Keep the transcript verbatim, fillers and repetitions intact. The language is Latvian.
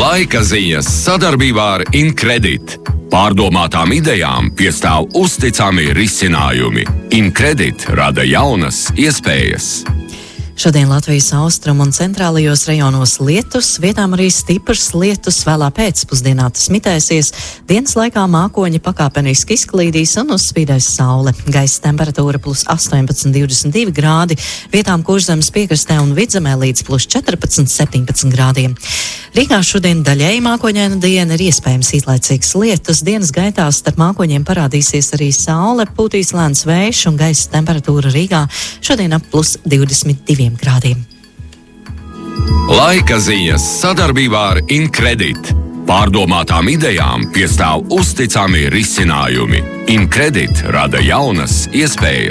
Laika ziņas sadarbībā ar Incredit. Pārdomātām idejām piestāv uzticami risinājumi. Incredit rada jaunas iespējas. Šodien Latvijas austrumu un centrālajos rajonos lietus, vietām arī stiprs lietus, vēlā pēcpusdienā tas mitēsies, dienas laikā mākoņi pakāpeniski izklīdīs un uzspīdēs saule. Gaisa temperatūra plus astoņpadsmit, divdesmit divi grādi, vietām Kurzemes piekrastē un Vidzemē līdz plus četrpadsmit, septiņpadsmit grādiem. Rīgā šodien daļēji mākoņaina diena, ir iespējams īslaicīgs lietus, dienas gaitā starp mākoņiem parādīsies arī saule, pūtīs lēns vējš un gaisa temperatūra Rīgā šodien ap plus divdesmit diviem grādiem. Laika ziņas sadarbībā ar Incredit. Pārdomātām idejām piestāv uzticami risinājumi. Incredit rada jaunas iespējas.